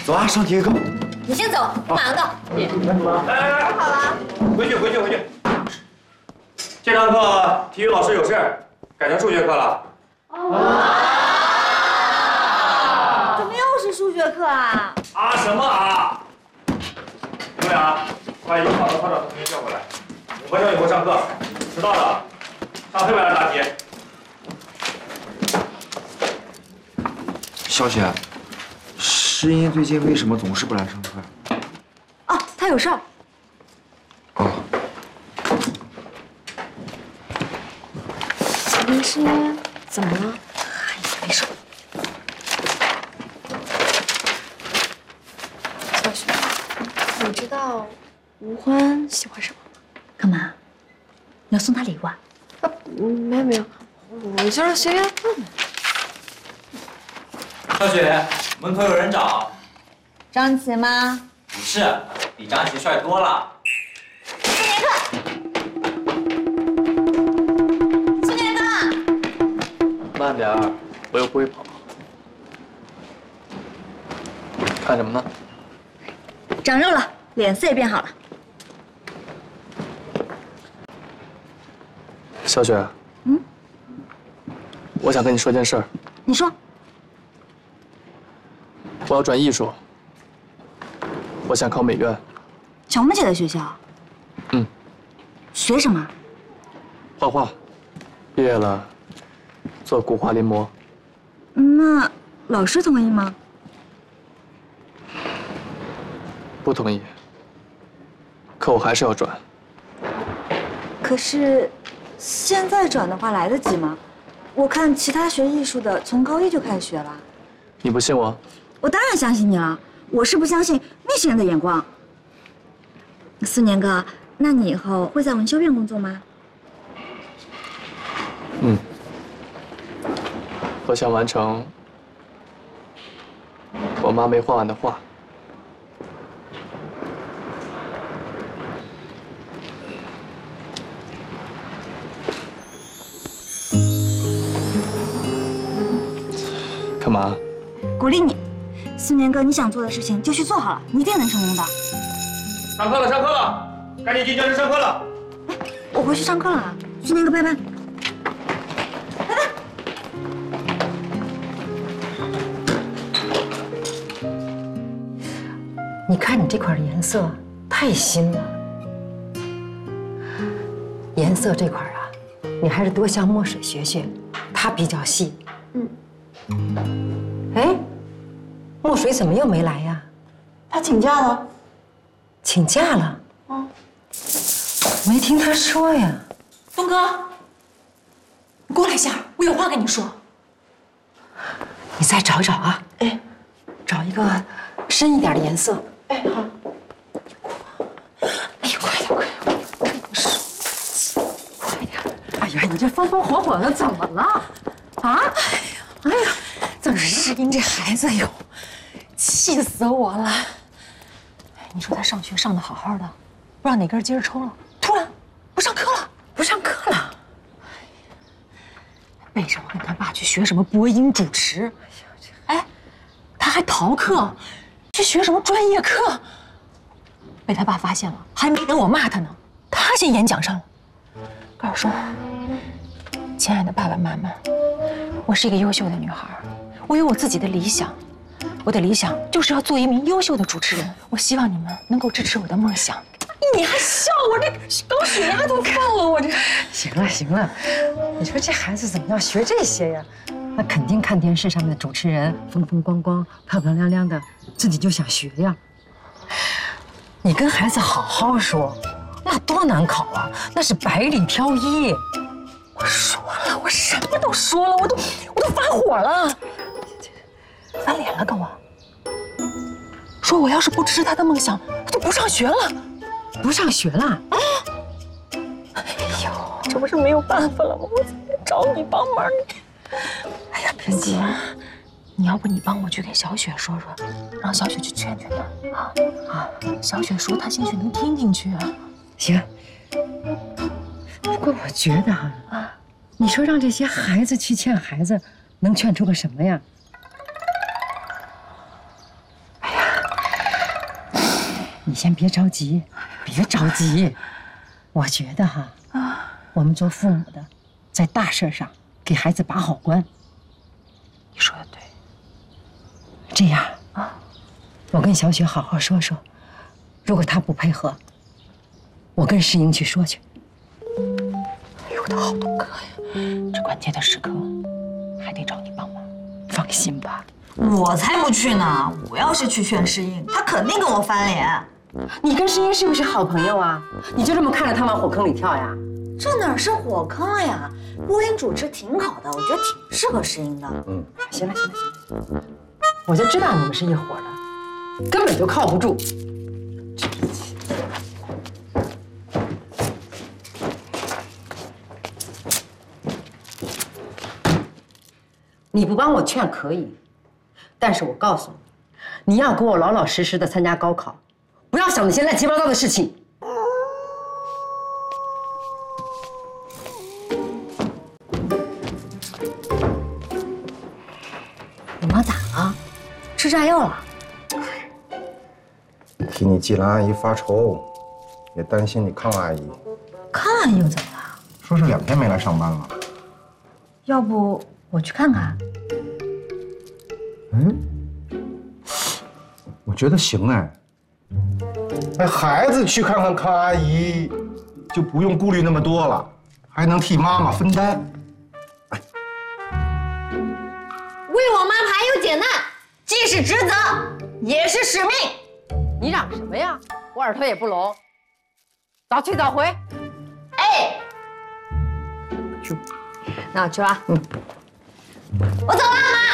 走啊，上体育课。 你先走，我马上到。 哎， 好了， 回去。这堂课体育老师有事，改成数学课了。 怎么又是数学课啊？ 啊什么啊？你们俩把已经跑到操场的同学叫过来，5分钟以后上课，迟到的上黑板上答题。小雪，诗音最近为什么总是不来上课呀？ 哦，他有事儿。 哦。 诗音，怎么了？没事。小雪，你知道吴欢喜欢什么吗？干嘛？你要送他礼物啊？ 没有，我就是随便问问。 小雪，门口有人找。 张琪吗？ 不是，比张琪帅多了。 苏年哥， 慢点儿，我又不会跑。看什么呢？ 长肉了，脸色也变好了。 小雪，我想跟你说件事儿。 你说。 我要转艺术，我想考美院。 乔木姐的学校？学什么？ 画画，毕业了，做古画临摹。 那老师同意吗？ 不同意。可我还是要转。 可是，现在转的话来得及吗？我看其他学艺术的从高一就开始学了。 你不信我？ 我当然相信你了，我是不相信那些人的眼光。4年哥，那你以后会在文修院工作吗？ 我想完成我妈没画完的画。干嘛？ 鼓励你，4年哥，你想做的事情就去做好了，你一定能成功的。 上课了，赶紧进教室上课了。 我回去上课了，4年哥，拜拜。 你看你这块颜色太新了，颜色这块啊，你还是多向墨水学学，它比较细。哎，墨水怎么又没来呀？ 他请假了。 请假了？没听他说呀。 东哥，你过来一下，我有话跟你说。 你再找找啊，找一个深一点的颜色。 哎，好。哎呀，快点，快点！ 哎呀，你这风风火火的怎么了？啊？哎呀，怎么了？ 诗音这孩子哟，气死我了！你说他上学上的好好的，不知道哪根筋抽了，突然不上课了， 不上课了？ 背着我跟他爸去学什么播音主持，哎，他还逃课，去学什么专业课，被他爸发现了，还没等我骂他呢，他先演讲上了，告诉说：“亲爱的爸爸妈妈，我是一个优秀的女孩，我有我自己的理想。”我的理想就是要做一名优秀的主持人，我希望你们能够支持我的梦想。你还笑我这高血压都犯了，我这。 行了，你说这孩子怎么要学这些呀？那肯定看电视上面的主持人风风光光、漂漂亮亮的，自己就想学呀。你跟孩子好好说，那多难考啊，那是百里挑一。 我说了，我什么都说了，我都发火了。翻脸了，跟我说我要是不支持他的梦想，他就不上学了。 不上学了？ 哎呦，这不是没有办法了吗？我才找你帮忙。哎呀，别急，你要不你帮我去给小雪说说，让小雪去劝劝他啊！小雪说她兴许能听进去啊。 行。不过我觉得哈，你说让这些孩子去劝孩子，能劝出个什么呀？哎呀， 你先别着急，别着急。我觉得哈，我们做父母的，在大事上给孩子把好关。 你说的对。 这样啊，我跟小雪好好说说，如果她不配合，我跟世英去说去。 哎呦，我的好东哥呀，这关键的时刻还得找你帮忙。 放心吧， 我才不去呢！我要是去劝世英，他肯定跟我翻脸。 你跟世英是不是好朋友啊？你就这么看着他往火坑里跳呀？ 这哪是火坑呀？播音主持挺好的，我觉得挺适合世英的。 行了行了行了，我就知道你们是一伙的，根本就靠不住。你不帮我劝可以，但是我告诉你，你要给我老老实实的参加高考，不要想那些乱七八糟的事情。 你妈咋了？吃炸药了？ 替你季兰阿姨发愁，也担心你康阿姨。 康阿姨又怎么了？ 说是2天没来上班了。 要不我去看看？ 我觉得行哎。哎，孩子去看看康阿姨，就不用顾虑那么多了，还能替妈妈分担。 为我妈排忧解难，既是职责，也是使命。 你嚷什么呀？我耳朵也不聋。早去早回。 哎， 那我去了。 我走了，妈。